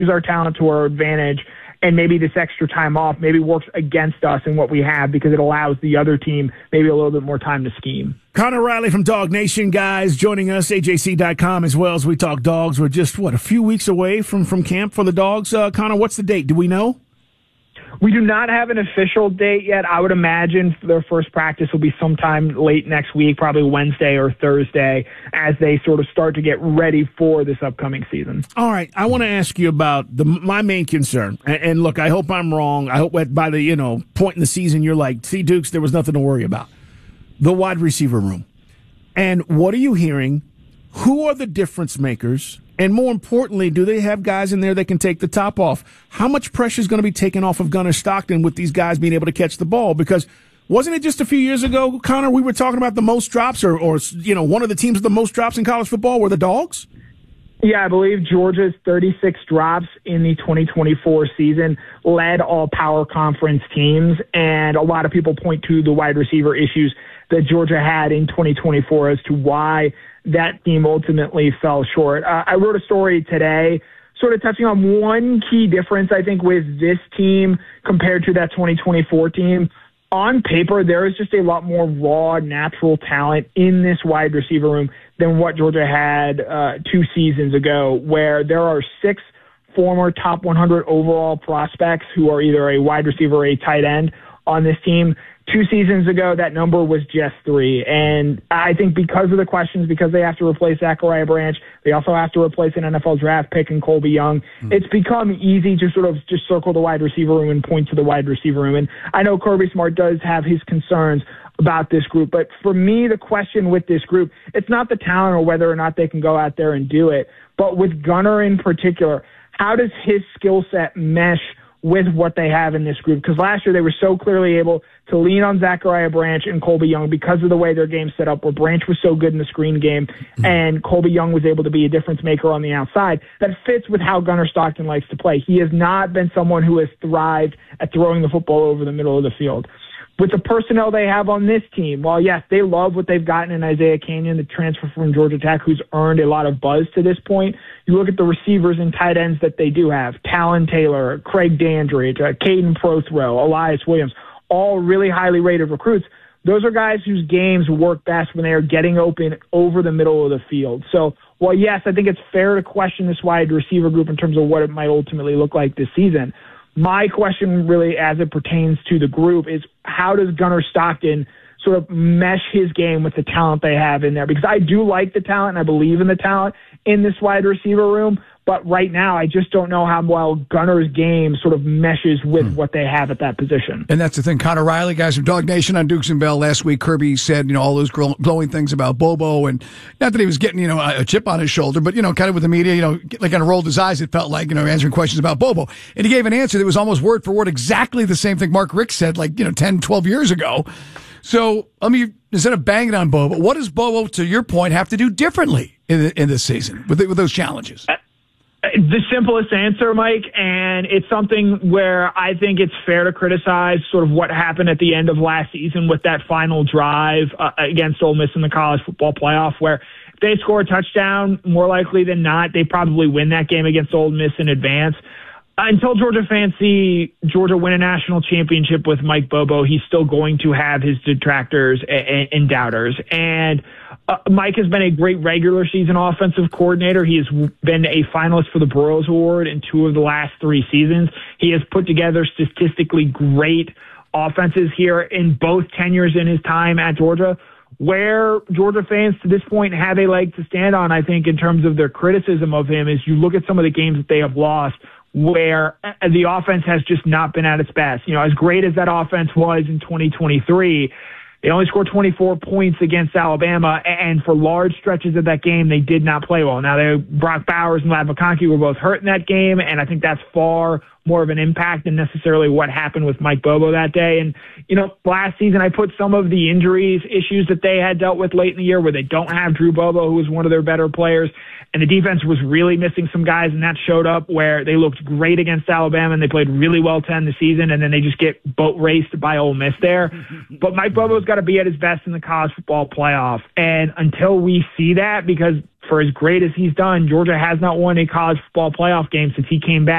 our talent to our advantage, and maybe this extra time off maybe works against us in what we have because it allows the other team maybe a little bit more time to scheme. Connor Riley from Dog Nation, guys, joining us, AJC.com as well as We Talk Dogs. We're just, a few weeks away from camp for the Dogs. Connor, what's the date? Do we know? We do not have an official date yet. I would imagine their first practice will be sometime late next week, probably Wednesday or Thursday, as they sort of start to get ready for this upcoming season. All right. I want to ask you about my main concern. And look, I hope I'm wrong. I hope by the point in the season you're like, see, Dukes, there was nothing to worry about. The wide receiver room. And what are you hearing? Who are the difference makers? And more importantly, do they have guys in there that can take the top off? How much pressure is going to be taken off of Gunnar Stockton with these guys being able to catch the ball? Because wasn't it just a few years ago, Connor, we were talking about the most drops or one of the teams with the most drops in college football were the Dogs? Yeah, I believe Georgia's 36 drops in the 2024 season led all power conference teams, and a lot of people point to the wide receiver issues that Georgia had in 2024 as to why that team ultimately fell short. I wrote a story today sort of touching on one key difference, I think, with this team compared to that 2024 team. On paper, there is just a lot more raw, natural talent in this wide receiver room than what Georgia had 2 seasons ago, where there are 6 former top 100 overall prospects who are either a wide receiver or a tight end on this team. 2 seasons ago, that number was just 3. And I think because of the questions, because they have to replace Zachariah Branch, they also have to replace an NFL draft pick in Colby Young, it's become easy to sort of just circle the wide receiver room and point to the wide receiver room. And I know Kirby Smart does have his concerns about this group, but for me, the question with this group, it's not the talent or whether or not they can go out there and do it, but with Gunnar in particular, how does his skill set mesh with what they have in this group? Because last year they were so clearly able to lean on Zachariah Branch and Colby Young because of the way their game set up, where Branch was so good in the screen game and Colby Young was able to be a difference maker on the outside. That fits with how Gunnar Stockton likes to play. He has not been someone who has thrived at throwing the football over the middle of the field. With the personnel they have on this team, while yes, they love what they've gotten in Isaiah Canyon, the transfer from Georgia Tech, who's earned a lot of buzz to this point, you look at the receivers and tight ends that they do have, Talon Taylor, Craig Dandridge, Caden Prothrow, Elias Williams, all really highly rated recruits. Those are guys whose games work best when they are getting open over the middle of the field. So, while yes, I think it's fair to question this wide receiver group in terms of what it might ultimately look like this season, my question really as it pertains to the group is how does Gunnar Stockton sort of mesh his game with the talent they have in there? Because I do like the talent and I believe in the talent in this wide receiver room, but right now I just don't know how well Gunnar's game sort of meshes with what they have at that position. And that's the thing. Connor Riley, guys from Dog Nation on Dukes and Bell. Last week, Kirby said, all those glowing things about Bobo, and not that he was getting, a chip on his shoulder, but, kind of with the media, like kind of rolled his eyes, it felt like, answering questions about Bobo. And he gave an answer that was almost word for word exactly the same thing Mark Richt said, 10, 12 years ago. So, instead of banging on Bobo, what does Bobo, to your point, have to do differently in this season with those challenges? The simplest answer, Mike, and it's something where I think it's fair to criticize sort of what happened at the end of last season with that final drive against Ole Miss in the college football playoff, where if they score a touchdown, more likely than not, they probably win that game against Ole Miss in advance. Until Georgia fans see Georgia win a national championship with Mike Bobo, he's still going to have his detractors and doubters. And Mike has been a great regular season offensive coordinator. He has been a finalist for the Burroughs Award in 2 of the last 3 seasons. He has put together statistically great offenses here in both tenures in his time at Georgia. Where Georgia fans to this point have a leg to stand on, I think, in terms of their criticism of him, is you look at some of the games that they have lost where the offense has just not been at its best. As great as that offense was in 2023, they only scored 24 points against Alabama, and for large stretches of that game, they did not play well. Now, Brock Bowers and Ladd McConkey were both hurt in that game, and I think that's far more of an impact than necessarily what happened with Mike Bobo that day. And, last season I put some of the injuries issues that they had dealt with late in the year where they don't have Drew Bobo, who was one of their better players, and the defense was really missing some guys, and that showed up where they looked great against Alabama and they played really well to end the season, and then they just get boat raced by Ole Miss there. But Mike Bobo's got to be at his best in the college football playoff. And until we see that, because for as great as he's done, Georgia has not won a college football playoff game since he came back